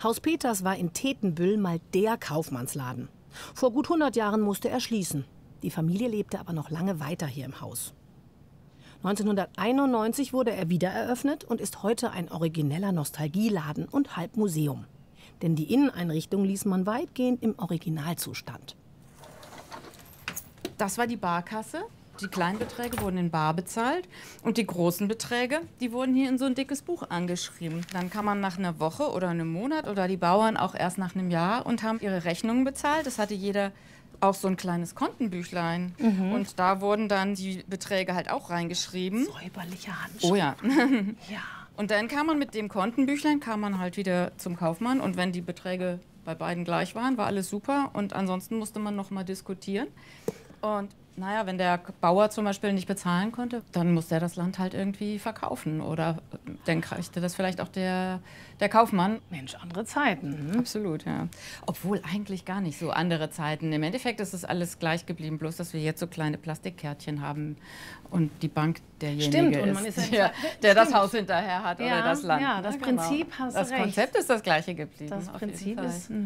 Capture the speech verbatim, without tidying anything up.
Haus Peters war in Tetenbüll mal der Kaufmannsladen. Vor gut hundert Jahren musste er schließen. Die Familie lebte aber noch lange weiter hier im Haus. neunzehnhunderteinundneunzig wurde er wieder eröffnet und ist heute ein origineller Nostalgieladen und halb Museum. Denn die Inneneinrichtung ließ man weitgehend im Originalzustand. Das war die Barkasse. Die kleinen Beträge wurden in bar bezahlt und die großen Beträge, die wurden hier in so ein dickes Buch angeschrieben. Dann kann man nach einer Woche oder einem Monat oder die Bauern auch erst nach einem Jahr und haben ihre Rechnungen bezahlt. Das hatte jeder auch so ein kleines Kontenbüchlein. Mhm. Und da wurden dann die Beträge halt auch reingeschrieben. Säuberliche Handschrift. Oh ja. Ja. Und dann kam man mit dem Kontenbüchlein, kam man halt wieder zum Kaufmann. Und wenn die Beträge bei beiden gleich waren, war alles super. Und ansonsten musste man noch mal diskutieren. Und naja, wenn der Bauer zum Beispiel nicht bezahlen konnte, dann musste er das Land halt irgendwie verkaufen. Oder dann kriegte das vielleicht auch der, der Kaufmann. Mensch, andere Zeiten. Hm? Absolut, ja. Obwohl eigentlich gar nicht so andere Zeiten. Im Endeffekt ist es alles gleich geblieben, bloß dass wir jetzt so kleine Plastikkärtchen haben und die Bank derjenige Stimmt, und ist, man ist ja der, der das Haus hinterher hat ja, oder das Land. Ja, das Ja, Prinzip genau. hast du Das recht. Konzept ist das gleiche geblieben. Das auf jeden Prinzip Fall. ist